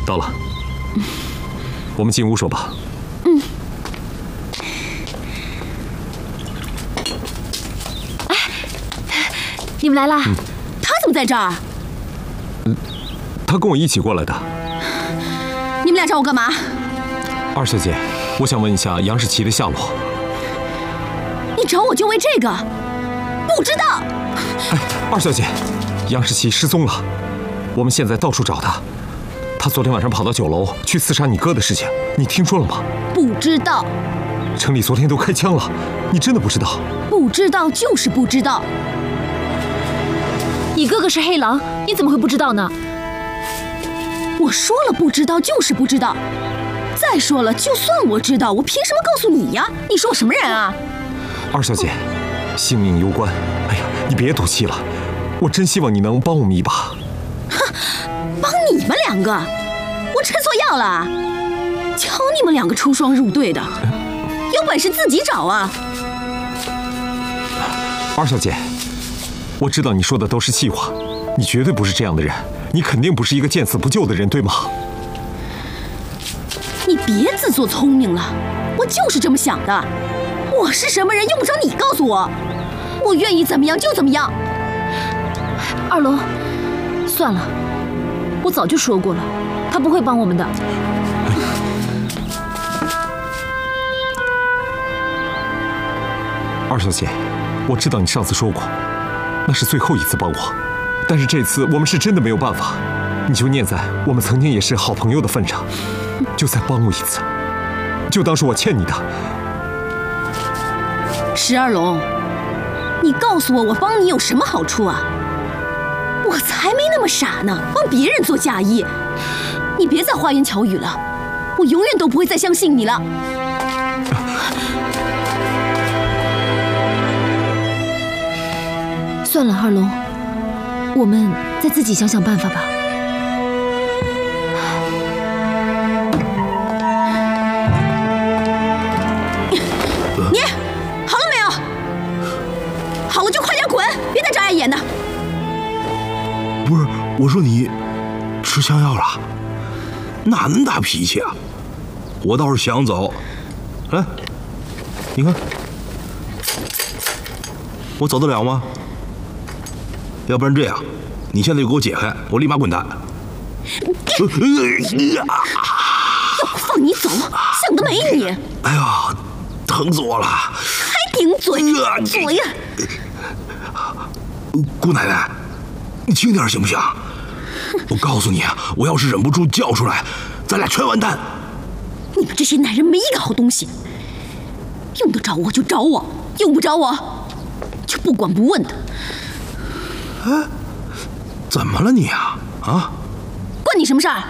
到了，我们进屋说吧。 哎，你们来啦？ 他怎么在这儿？ 他跟我一起过来的。 你们俩找我干嘛？ 二小姐，我想问一下杨世奇的下落。 你找我就为这个？不知道。 哎，二小姐，杨世奇失踪了，我们现在到处找他。他昨天晚上跑到9楼去刺杀你哥的事情，你听说了吗？ 不知道。 城里昨天都开枪了，你真的不知道？ 不知道就是不知道。 你哥哥是黑狼，你怎么会不知道呢？ 我说了不知道就是不知道。再说了，就算我知道，我凭什么告诉你呀？你说我什么人啊？ 二小姐，性命攸关，哎呀，你别赌气了，我真希望你能帮我们一把。 哼，帮你们两个？我吃错药了？瞧你们两个出双入对的，有本事自己找啊！ 二小姐，我知道你说的都是气话，你绝对不是这样的人，你肯定不是一个见死不救的人，对吗？ 你别自作聪明了，我就是这么想的。我是什么人用不着你告诉我，我愿意怎么样就怎么样。 二龙，算了，我早就说过了，他不会帮我们的。 二小姐，我知道你上次说过，那是最后一次帮我，但是这次我们是真的没有办法，你就念在我们曾经也是好朋友的份上，就再帮我一次，就当是我欠你的。 石二龙，你告诉我，我帮你有什么好处啊？我才没那么傻呢，帮别人做嫁衣。你别再花言巧语了，我永远都不会再相信你了。 算了，二龙，我们再自己想想办法吧。 你好了没有？好了就快点滚，别再眨眼眼的。 不是，我说你吃枪药了，哪那么大脾气啊？我倒是想走，来，你看，我走得了吗？要不然这样，你现在就给我解开，我立马滚蛋。 要不放你走，想得美你！ 哎呀，疼死我了！ 还顶嘴，嘴呀！ 姑奶奶，你轻点行不行？我告诉你啊，我要是忍不住叫出来，咱俩全完蛋。 你们这些男人没一个好东西，用得着我就找我，用不着我就不管不问的。 哎，怎么了你啊？啊？ 关你什么事儿？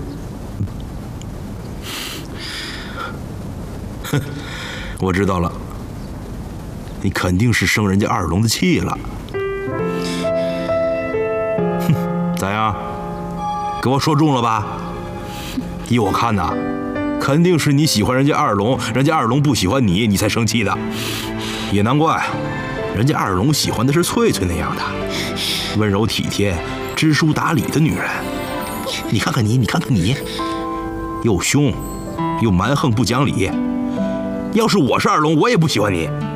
哼，我知道了，你肯定是生人家二龙的气了。哼，咋样？给我说中了吧？依我看呐，肯定是你喜欢人家二龙，人家二龙不喜欢你，你才生气的。也难怪，人家二龙喜欢的是翠翠那样的温柔体贴、知书达理的女人。你看看你，你看看你，又凶又蛮横不讲理。要是我是二龙，我也不喜欢你。